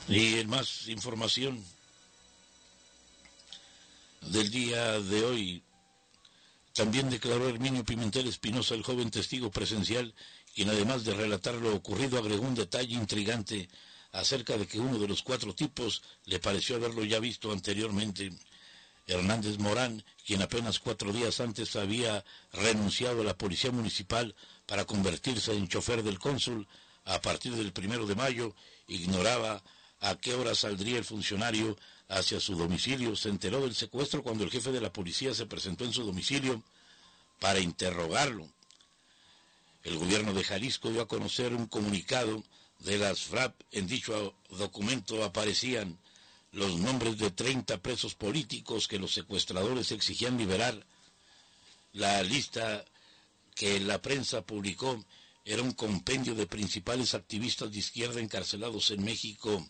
Y en más información del día de hoy, también declaró Herminio Pimentel Espinosa, el joven testigo presencial, quien además de relatar lo ocurrido agregó un detalle intrigante acerca de que uno de los 4 tipos le pareció haberlo ya visto anteriormente. Hernández Morán, quien apenas 4 días antes había renunciado a la policía municipal para convertirse en chofer del cónsul, a partir del 1 de mayo, ignoraba a qué hora saldría el funcionario hacia su domicilio. Se enteró del secuestro cuando el jefe de la policía se presentó en su domicilio para interrogarlo. El gobierno de Jalisco dio a conocer un comunicado de las FRAP. En dicho documento aparecían los nombres de 30 presos políticos que los secuestradores exigían liberar. La lista que la prensa publicó era un compendio de principales activistas de izquierda encarcelados en México: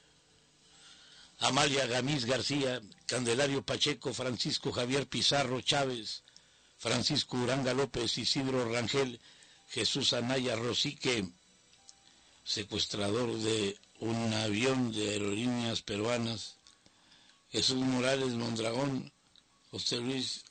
Amalia Gamiz García, Candelario Pacheco, Francisco Javier Pizarro Chávez, Francisco Uranga López, Isidro Rangel, Jesús Anaya Rosique, secuestrador de un avión de aerolíneas peruanas, Jesús Morales Mondragón, José Luis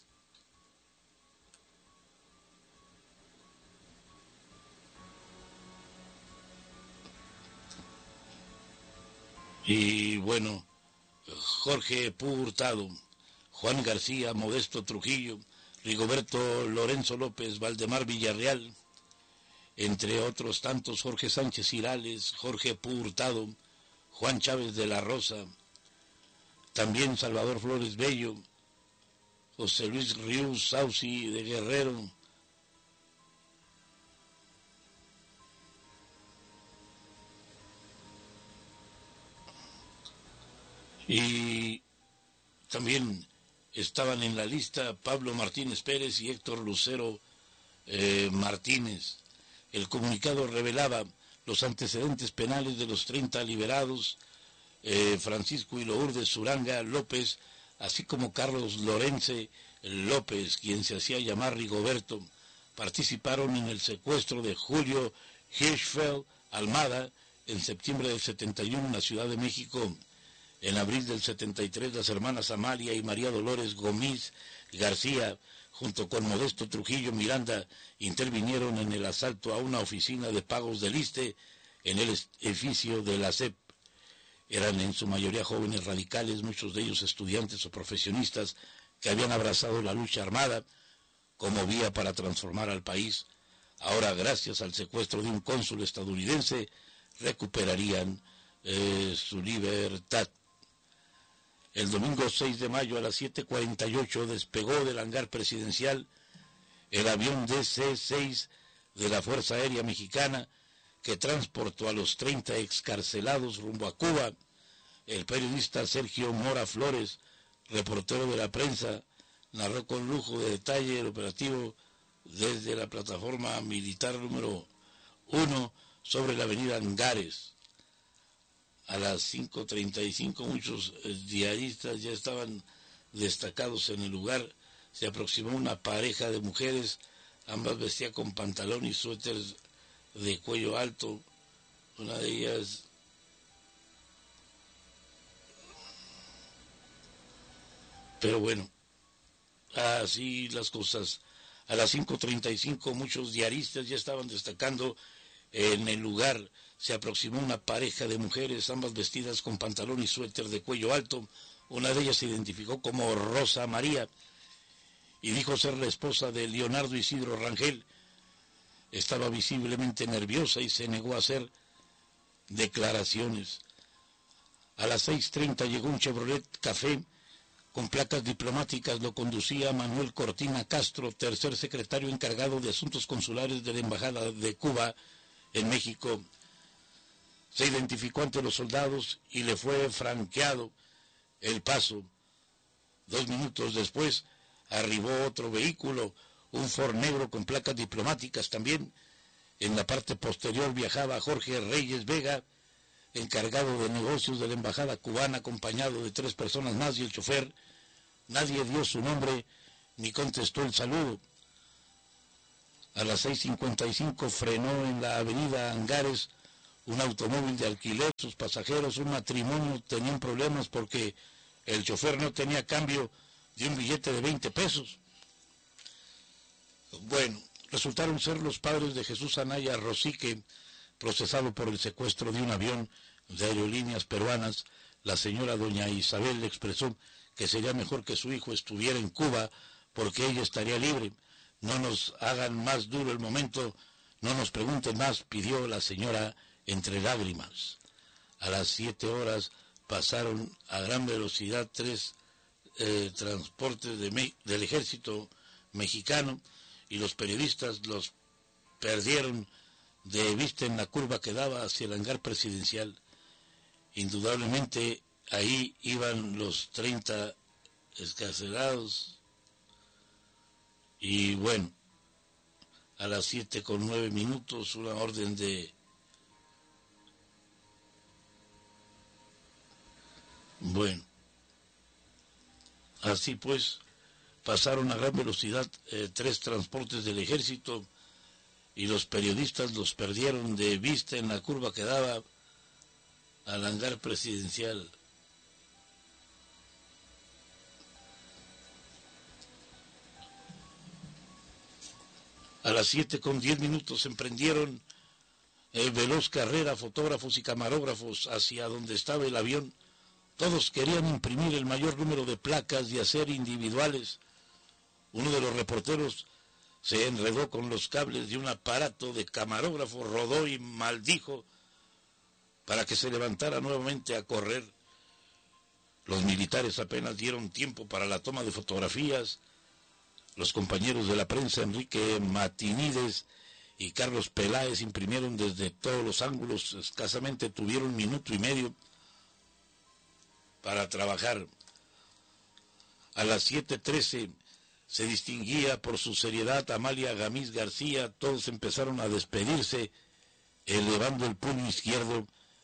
y bueno, Jorge Pu Hurtado, Juan García, Modesto Trujillo, Rigoberto Lorenzo López, Valdemar Villarreal, entre otros tantos, Jorge Sánchez Irales, Jorge Pu Hurtado, Juan Chávez de la Rosa, también Salvador Flores Bello, José Luis Ríos Sauci de Guerrero, y también estaban en la lista Pablo Martínez Pérez y Héctor Lucero Martínez. El comunicado revelaba los antecedentes penales de los 30 liberados, Francisco y Lourdes Uranga López, así como Carlos Lorence López, quien se hacía llamar Rigoberto, participaron en el secuestro de Julio Hirschfeld Almada en septiembre del 71 en la Ciudad de México. En abril del 73, las hermanas Amalia y María Dolores Gómez García, junto con Modesto Trujillo Miranda, intervinieron en el asalto a una oficina de pagos del ISSSTE en el edificio de la SEP. Eran en su mayoría jóvenes radicales, muchos de ellos estudiantes o profesionistas que habían abrazado la lucha armada como vía para transformar al país. Ahora, gracias al secuestro de un cónsul estadounidense, recuperarían su libertad. El domingo 6 de mayo a las 7:48 despegó del hangar presidencial el avión DC-6 de la Fuerza Aérea Mexicana que transportó a los 30 excarcelados rumbo a Cuba. El periodista Sergio Mora Flores, reportero de la prensa, narró con lujo de detalle el operativo desde la plataforma militar número 1 sobre la avenida Angares. A las 5:35 muchos diaristas ya estaban destacados en el lugar. Se aproximó una pareja de mujeres, ambas vestían con pantalón y suéteres de cuello alto. Una de ellas pero bueno, así las cosas. A las 5:35 muchos diaristas ya estaban destacando en el lugar. Se aproximó una pareja de mujeres, ambas vestidas con pantalón y suéter de cuello alto. Una de ellas se identificó como Rosa María y dijo ser la esposa de Leonardo Isidro Rangel. Estaba visiblemente nerviosa y se negó a hacer declaraciones. A las 6:30 llegó un Chevrolet Café con placas diplomáticas. Lo conducía Manuel Cortina Castro, tercer secretario encargado de Asuntos Consulares de la Embajada de Cuba en México. Se identificó ante los soldados y le fue franqueado el paso. 2 minutos después arribó otro vehículo, un Ford negro con placas diplomáticas también. En la parte posterior viajaba Jorge Reyes Vega, encargado de negocios de la embajada cubana, acompañado de 3 personas más y el chofer. Nadie dio su nombre ni contestó el saludo. A las 6:55 frenó en la avenida Angares un automóvil de alquiler, sus pasajeros, un matrimonio, tenían problemas porque el chofer no tenía cambio de un billete de 20 pesos. Bueno, resultaron ser los padres de Jesús Anaya Rosique, procesado por el secuestro de un avión de aerolíneas peruanas. La señora doña Isabel le expresó que sería mejor que su hijo estuviera en Cuba porque ella estaría libre. No nos hagan más duro el momento, no nos pregunten más, pidió la señora entre lágrimas. A las 7 horas pasaron a gran velocidad 3 transportes del ejército mexicano y los periodistas los perdieron de vista en la curva que daba hacia el hangar presidencial. Indudablemente ahí iban los 30 excarcelados y bueno, a las 7:09 una orden de... Bueno, así pues, pasaron a gran velocidad 3 transportes del ejército y los periodistas los perdieron de vista en la curva que daba al hangar presidencial. A las 7:10 emprendieron veloz carrera fotógrafos y camarógrafos hacia donde estaba el avión. Todos querían imprimir el mayor número de placas y hacer individuales. Uno de los reporteros se enredó con los cables de un aparato de camarógrafo, rodó y maldijo para que se levantara nuevamente a correr. Los militares apenas dieron tiempo para la toma de fotografías. Los compañeros de la prensa, Enrique Matinides y Carlos Peláez, imprimieron desde todos los ángulos. Escasamente tuvieron 1 minuto y medio para trabajar. A las 7:13 se distinguía por su seriedad Amalia Gamiz García. Todos empezaron a despedirse, elevando el puño izquierdo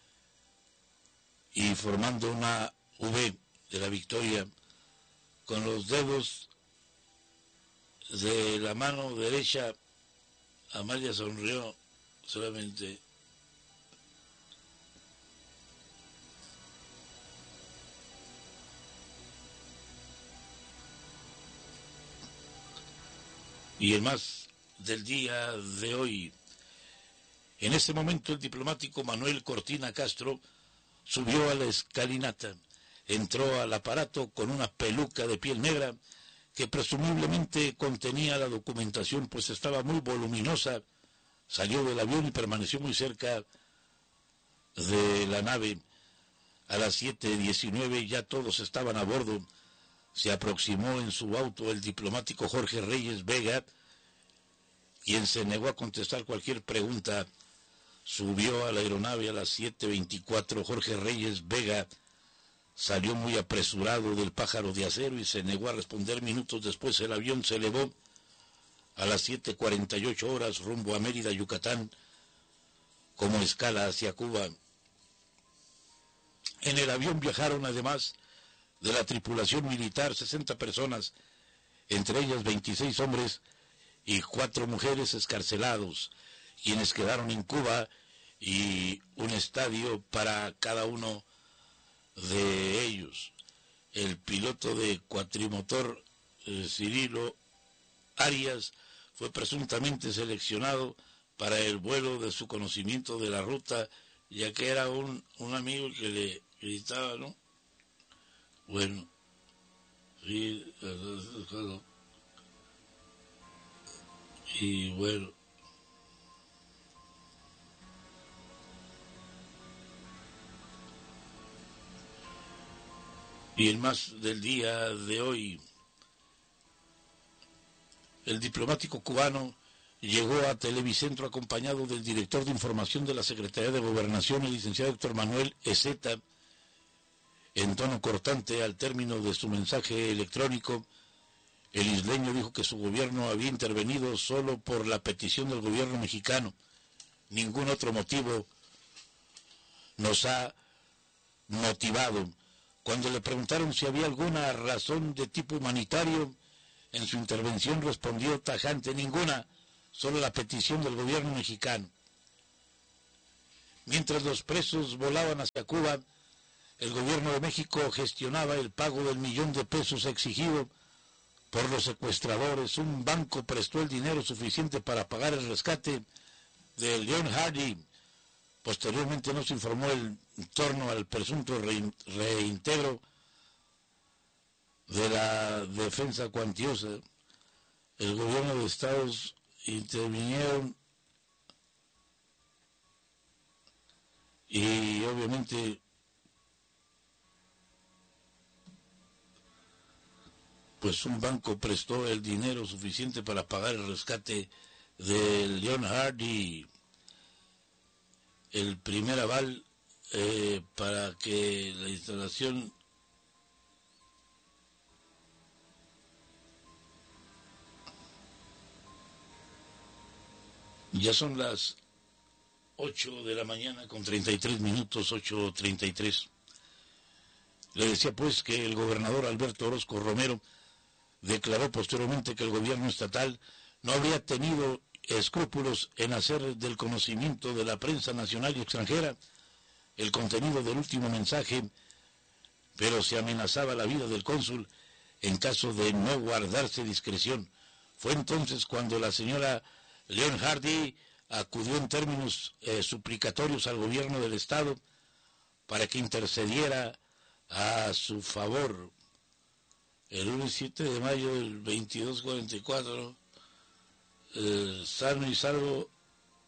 y formando una V de la victoria. Con los dedos de la mano derecha, Amalia sonrió solamente. Y el más del día de hoy. En ese momento el diplomático Manuel Cortina Castro subió a la escalinata, entró al aparato con una peluca de piel negra que presumiblemente contenía la documentación, pues estaba muy voluminosa. Salió del avión y permaneció muy cerca de la nave. A las 7:19 ya todos estaban a bordo. Se aproximó en su auto el diplomático Jorge Reyes Vega, quien se negó a contestar cualquier pregunta. Subió a la aeronave a las 7:24. Jorge Reyes Vega salió muy apresurado del Pájaro de Acero y se negó a responder. Minutos después el avión se elevó a las 7:48 horas rumbo a Mérida, Yucatán, como escala hacia Cuba. En el avión viajaron además de la tripulación militar 60 personas, entre ellas 26 hombres y 4 mujeres excarcelados, quienes quedaron en Cuba, y un estadio para cada uno de ellos. El piloto de cuatrimotor Cirilo Arias fue presuntamente seleccionado para el vuelo de su conocimiento de la ruta, ya que era un amigo que le gritaba, ¿no? Bueno, sí, y bueno, y el más del día de hoy. El diplomático cubano llegó a Televicentro acompañado del director de información de la Secretaría de Gobernación, el licenciado Héctor Manuel Ezeta. En tono cortante, al término de su mensaje electrónico, el isleño dijo que su gobierno había intervenido solo por la petición del gobierno mexicano. Ningún otro motivo nos ha motivado. Cuando le preguntaron si había alguna razón de tipo humanitario, en su intervención respondió tajante: ninguna, solo la petición del gobierno mexicano. Mientras los presos volaban hacia Cuba, el gobierno de México gestionaba el pago del $1,000,000 exigido por los secuestradores. Un banco prestó el dinero suficiente para pagar el rescate de Leon Hardy. Posteriormente no se informó en torno al presunto reintegro de la defensa cuantiosa. El gobierno de Estados intervinieron y obviamente pues un banco prestó el dinero suficiente para pagar el rescate de Leon Hardy. El primer aval para que la instalación ya son las 8 de la mañana con 33 minutos, 8:33. Le decía pues que el gobernador Alberto Orozco Romero declaró posteriormente que el gobierno estatal no habría tenido escrúpulos en hacer del conocimiento de la prensa nacional y extranjera el contenido del último mensaje, pero se amenazaba la vida del cónsul en caso de no guardarse discreción. Fue entonces cuando la señora Leon Hardy acudió en términos suplicatorios al gobierno del estado para que intercediera a su favor. El lunes 7 de mayo del 2244, sano y salvo